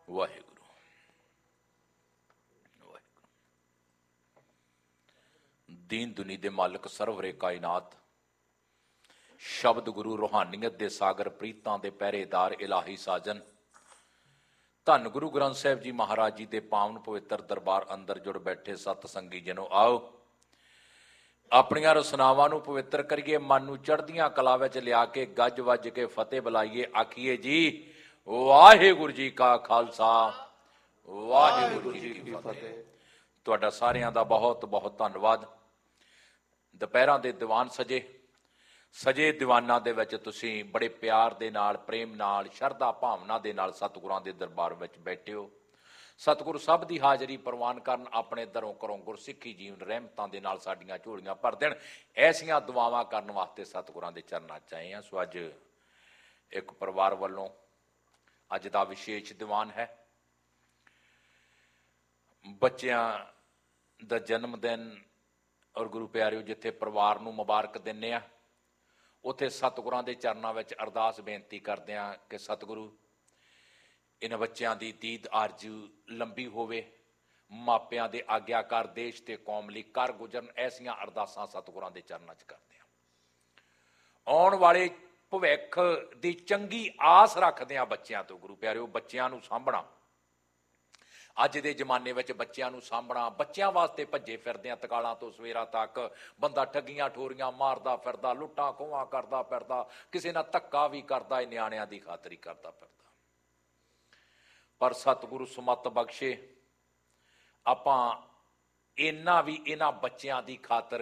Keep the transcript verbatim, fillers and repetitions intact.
ਵਾਹਿਗੁਰੂ ਵਾਹਿਗੁਰੂ। ਦੀਨ ਦੁਨੀ ਦੇ ਮਾਲਕ ਸਰਵਰੇ ਕਾਇਨਾਤ, ਸ਼ਬਦ ਗੁਰੂ ਰੂਹਾਨੀਅਤ ਦੇ ਸਾਗਰ, ਪ੍ਰੀਤਾਂ ਦੇ ਪਹਿਰੇਦਾਰ, ਇਲਾਹੀ ਸਾਜਨ, ਧੰਨ ਗੁਰੂ ਗ੍ਰੰਥ ਸਾਹਿਬ ਜੀ ਮਹਾਰਾਜ ਜੀ ਦੇ ਪਾਵਨ ਪਵਿੱਤਰ ਦਰਬਾਰ ਅੰਦਰ ਜੁੜ ਬੈਠੇ ਸਤ ਸੰਗੀ ਜਨੋ, ਆਓ ਆਪਣੀਆਂ ਰਸਨਾਵਾਂ ਨੂੰ ਪਵਿੱਤਰ ਕਰੀਏ, ਮਨ ਨੂੰ ਚੜ੍ਹਦੀਆਂ ਕਲਾ ਵਿੱਚ ਲਿਆ ਕੇ ਗੱਜ ਵੱਜ ਕੇ ਫਤਿਹ ਬੁਲਾਈਏ। ਆਖੀਏ ਜੀ ਵਾਹਿਗੁਰੂ ਜੀ ਕਾ ਖਾਲਸਾ, ਵਾਹਿਗੁਰੂ ਜੀ ਕੀ ਫਤਿਹ। ਤੁਹਾਡਾ ਸਾਰਿਆਂ ਦਾ ਬਹੁਤ ਬਹੁਤ ਧੰਨਵਾਦ। ਦੁਪਹਿਰਾਂ ਦੇ ਦੀਵਾਨ ਸਜੇ ਸਜੇ ਦੀਵਾਨਾਂ ਦੇ ਵਿੱਚ ਤੁਸੀਂ ਬੜੇ ਪਿਆਰ ਦੇ ਨਾਲ, ਪ੍ਰੇਮ ਨਾਲ, ਸ਼ਰਧਾ ਭਾਵਨਾ ਦੇ ਨਾਲ ਸਤਿਗੁਰਾਂ ਦੇ ਦਰਬਾਰ ਵਿੱਚ ਬੈਠੇ ਹੋ। ਸਤਿਗੁਰੂ ਸਭ ਦੀ ਹਾਜ਼ਰੀ ਪ੍ਰਵਾਨ ਕਰਨ, ਆਪਣੇ ਦਰੋਂ ਕਰੋਂ ਗੁਰਸਿੱਖੀ ਜੀਵਨ ਰਹਿਮਤਾਂ ਦੇ ਨਾਲ ਸਾਡੀਆਂ ਝੋਲੀਆਂ ਭਰ ਦੇਣ। ਐਸੀਆਂ ਦੁਆਵਾਂ ਕਰਨ ਵਾਸਤੇ ਸਤਿਗੁਰਾਂ ਦੇ ਚਰਨਾਂ 'ਚ ਆਏ ਹਾਂ। ਸੋ ਅੱਜ ਇੱਕ ਪਰਿਵਾਰ ਵੱਲੋਂ ਅੱਜ ਦਾ ਵਿਸ਼ੇਸ਼ ਦੀਵਾਨ ਹੈ। ਬੱਚਿਆਂ ਦਾ ਜਨਮ ਦਿਨ ਔਰ ਗੁਰੂ ਪਿਆਰਿਓ, ਜਿੱਥੇ ਪਰਿਵਾਰ ਨੂੰ ਮੁਬਾਰਕ ਦਿੰਦੇ ਆ, ਉੱਥੇ ਸਤਿਗੁਰਾਂ ਦੇ ਚਰਨਾਂ ਵਿੱਚ ਅਰਦਾਸ ਬੇਨਤੀ ਕਰਦੇ ਹਾਂ ਕਿ ਸਤਿਗੁਰੂ ਇਹਨਾਂ ਬੱਚਿਆਂ ਦੀ ਦੀਦ ਆਰਜ਼ੂ ਲੰਬੀ ਹੋਵੇ, ਮਾਪਿਆਂ ਦੇ ਆਗਿਆਕਾਰ ਦੇਸ਼ ਤੇ ਕੌਮ ਲਈ ਕਰ ਗੁਜ਼ਰਨ। ਐਸੀਆਂ ਅਰਦਾਸਾਂ ਸਤਿਗੁਰਾਂ ਦੇ ਚਰਨਾਂ 'ਚ ਕਰਦੇ ਹਾਂ। ਆਉਣ ਵਾਲੇ ਭਵਿੱਖ ਦੀ ਚੰਗੀ ਆਸ ਰੱਖਦੇ ਹਾਂ ਬੱਚਿਆਂ ਤੋਂ। ਗੁਰੂ ਪਿਆਰਿਓ, ਬੱਚਿਆਂ ਨੂੰ ਸਾਂਭਣਾ, ਅੱਜ ਦੇ ਜ਼ਮਾਨੇ ਵਿੱਚ ਬੱਚਿਆਂ ਨੂੰ ਸਾਂਭਣਾ, ਬੱਚਿਆਂ ਵਾਸਤੇ ਭੱਜੇ ਫਿਰਦੇ ਆ ਤਕਾਲਾਂ ਤੋਂ ਸਵੇਰਾਂ ਤੱਕ। ਬੰਦਾ ਠੱਗੀਆਂ ਠੋਰੀਆਂ ਮਾਰਦਾ ਫਿਰਦਾ, ਲੁੱਟਾਂ ਖੋਹਾਂ ਕਰਦਾ ਫਿਰਦਾ, ਕਿਸੇ ਨਾਲ ਧੱਕਾ ਵੀ ਕਰਦਾ, ਇਹ ਨਿਆਣਿਆਂ ਦੀ ਖਾਤਰ ਹੀ ਕਰਦਾ ਫਿਰਦਾ। ਪਰ ਸਤਿਗੁਰੂ ਸੁਮੱਤ ਬਖਸ਼ੇ, ਆਪਾਂ ਇਹਨਾਂ ਵੀ ਇਹਨਾਂ ਬੱਚਿਆਂ ਦੀ ਖਾਤਰ